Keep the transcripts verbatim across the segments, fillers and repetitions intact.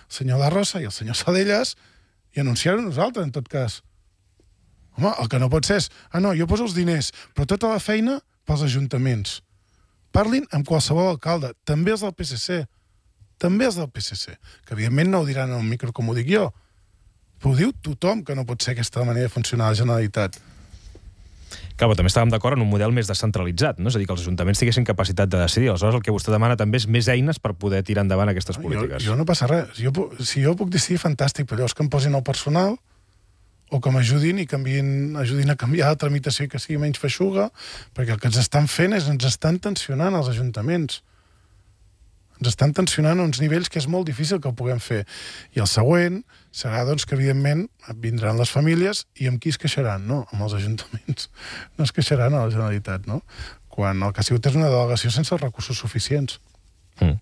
el senyor La Rosa i el senyor Salellas i anunciar-ho nosaltres, en tot cas. Home, el que no pot ser és, ah, no, jo poso els diners, però tota la feina pels ajuntaments. Parlin amb qualsevol alcalde, també els del P S C, també els del P S C, que evidentment no ho diran en un micro com ho dic jo, però ho diu tothom que no pot ser aquesta manera de funcionar la Generalitat. Clar, però també estàvem d'acord en un model més descentralitzat, no? És a dir, que els ajuntaments tinguessin capacitat de decidir. Aleshores, el que vostè demana també és més eines per poder tirar endavant aquestes polítiques. Jo, jo no passa res. Jo, si jo puc decidir, fantàstic, però llavors que em posin el personal o que m'ajudin i canvien, ajudin a canviar la tramitació i que sigui menys feixuga, perquè el que ens estan fent és ens estan tensionant els ajuntaments. Ens estan tensionant a uns nivells que és molt difícil que ho puguem fer. I el següent serà, doncs, que evidentment vindran les famílies i amb qui es queixaran, no? Amb els ajuntaments. No es queixaran a la Generalitat, no? Quan el que ha sigut és una delegació sense recursos suficients. Mm.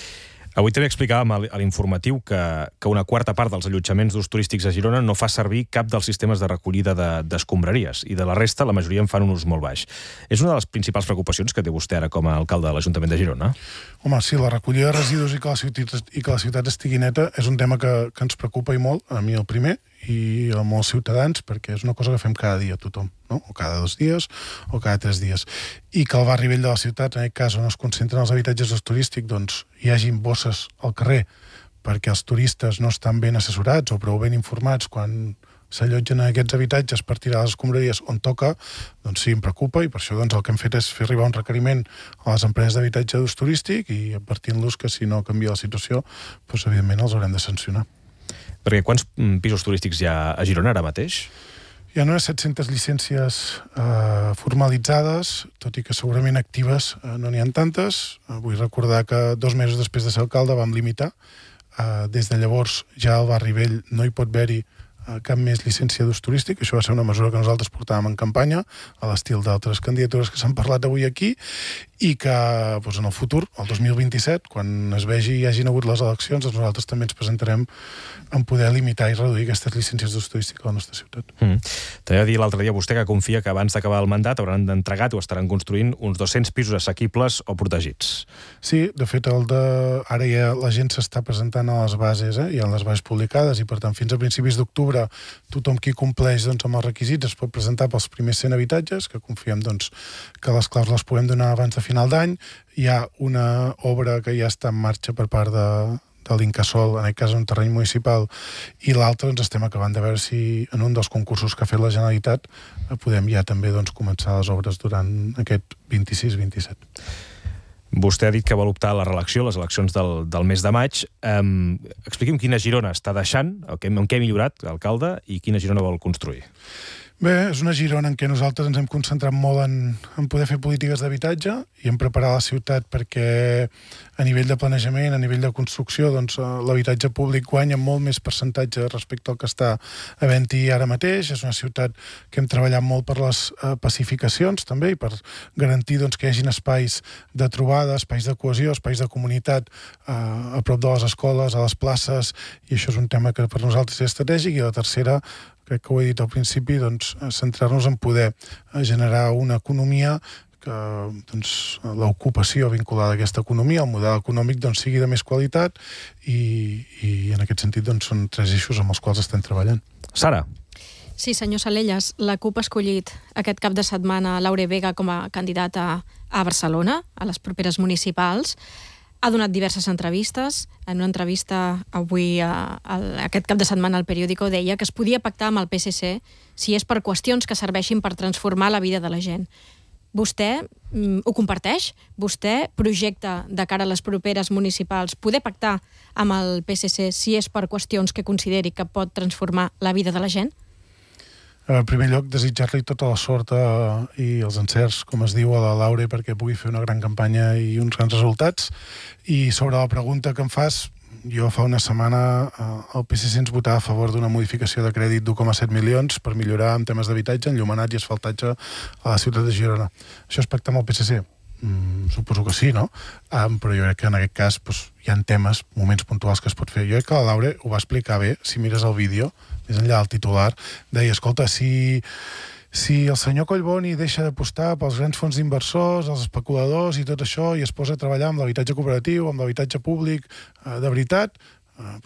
Avui també explicàvem a l'informatiu que, que una quarta part dels allotjaments d'ús turístics a Girona no fa servir cap dels sistemes de recollida d'escombraries i de la resta la majoria en fan un ús molt baix. És una de les principals preocupacions que té vostè ara com a alcalde de l'Ajuntament de Girona? Home, sí, la recollida de residus i que la ciutat, i que la ciutat estigui neta és un tema que, que ens preocupa i molt, a mi el primer, i a molts ciutadans, perquè és una cosa que fem cada dia tothom, no? O cada dos dies o cada tres dies. I que al barri vell de la ciutat, en aquest cas on es concentren els habitatges d'ús turístic, doncs hi hagin bosses al carrer perquè els turistes no estan ben assessorats o prou ben informats quan s'allotgen en aquests habitatges per tirar les escombraries on toca, doncs sí, em preocupa, i per això doncs, el que hem fet és fer arribar un requeriment a les empreses d'habitatge d'ús turístic i advertint-los que si no canvia la situació, doncs evidentment els haurem de sancionar. Perquè quants pisos turístics hi ha a Girona ara mateix? Hi ha unes set-centes llicències eh, formalitzades, tot i que segurament actives eh, no n'hi ha tantes. Eh, vull recordar que dos mesos després de ser alcalde vam limitar. Eh, des de llavors ja al barri vell no hi pot haver-hi eh, cap més llicència d'ús turístic. Això va ser una mesura que nosaltres portàvem en campanya, a l'estil d'altres candidatures que s'han parlat avui aquí, i que doncs, en el futur, el dos mil vint-i-set, quan es vegi i hi hagin hagut les eleccions, doncs nosaltres també ens presentarem en poder limitar i reduir aquestes llicències d'ús turístic a la nostra ciutat. Mm. També va dir l'altre dia vostè que confia que abans d'acabar el mandat hauran entregat o estaran construint uns dos-cents pisos assequibles o protegits. Sí, de fet, el de... ara ja la gent s'està presentant a les bases, eh? Hi ha les bases publicades i, per tant, fins a principis d'octubre tothom qui compleix doncs, amb els requisits es pot presentar pels primers cent habitatges, que confiem doncs, que les claus les puguem donar abans de final d'any. Hi ha una obra que ja està en marxa per part de, de l'Incasòl, en aquest cas un terreny municipal, i l'altre ens estem acabant de veure si en un dels concursos que ha fet la Generalitat podem ja també doncs, començar les obres durant aquest vint-i-sis vint-i-set. Vostè ha dit que vol optar a la reelecció, les eleccions del, del mes de maig. Um, expliqui'm quina Girona està deixant, en què ha millorat l'alcalde i quina Girona vol construir. Bé, és una Girona en què nosaltres ens hem concentrat molt en, en poder fer polítiques d'habitatge i en preparar la ciutat perquè a nivell de planejament, a nivell de construcció, doncs l'habitatge públic guanya molt més percentatge respecte al que està havent-hi ara mateix. És una ciutat que hem treballat molt per les eh, pacificacions també i per garantir doncs, que hi hagin espais de trobada, espais de cohesió, espais de comunitat eh, a prop de les escoles, a les places, i això és un tema que per nosaltres és estratègic. I la tercera, crec que ho he dit al principi, doncs, centrar-nos en poder generar una economia que doncs, l'ocupació vinculada a aquesta economia, el model econòmic, doncs, sigui de més qualitat i, i en aquest sentit doncs, són tres eixos amb els quals estem treballant. Sara. Sí, senyor Salellas, la CUP ha escollit aquest cap de setmana Laure Vega com a candidata a Barcelona, a les properes municipals. Ha donat diverses entrevistes. En una entrevista avui, a, a, aquest cap de setmana al Periódico, deia que es podia pactar amb el P S C si és per qüestions que serveixin per transformar la vida de la gent. Vostè mm, ho comparteix? Vostè projecta de cara a les properes municipals poder pactar amb el P S C si és per qüestions que consideri que pot transformar la vida de la gent? En primer lloc, desitjar-li tota la sort eh, i els encerts, com es diu, a la Laure perquè pugui fer una gran campanya i uns grans resultats. I sobre la pregunta que em fas, jo fa una setmana eh, el P S C ens votava a favor d'una modificació de crèdit d'u coma set milions per millorar en temes d'habitatge, enllumenat i asfaltatge a la ciutat de Girona. Això és pactar amb el P S C? Mm, suposo que sí, no? Um, però jo crec que en aquest cas doncs, hi ha temes, moments puntuals que es pot fer. Jo crec que la Laure ho va explicar bé, si mires el vídeo, més enllà del titular, deia, escolta, si, si el senyor Collboni deixa d'apostar pels grans fons d'inversors, els especuladors i tot això, i es posa a treballar amb l'habitatge cooperatiu, amb l'habitatge públic, eh, de veritat, eh,